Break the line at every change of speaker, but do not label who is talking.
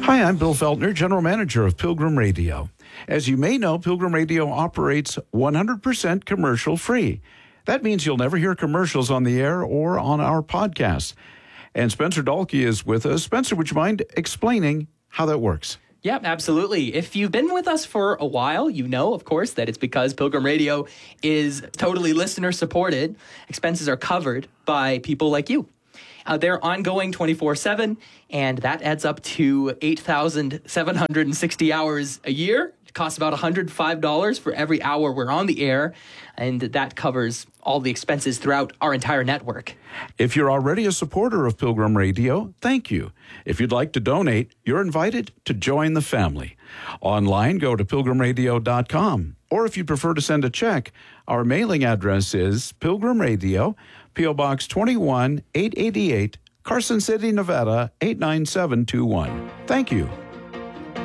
Hi, I'm Bill Feltner, General Manager of Pilgrim Radio. As you may know, Pilgrim Radio operates 100% commercial free. That means you'll never hear commercials on the air or on our podcasts. And Spencer Dalkey is with us. Spencer, would you mind explaining how that works?
Yeah, absolutely. If you've been with us for a while, you know, of course, that it's because Pilgrim Radio is totally listener-supported. Expenses are covered by people like you. They're ongoing 24/7, and that adds up to 8,760 hours a year. It costs about $105 for every hour we're on the air, and that covers all the expenses throughout our entire network.
If you're already a supporter of Pilgrim Radio, thank you. If you'd like to donate, you're invited to join the family. Online, go to pilgrimradio.com. Or if you prefer to send a check, our mailing address is Pilgrim Radio, P.O. Box 21, 888, Carson City, Nevada, 89721. Thank you.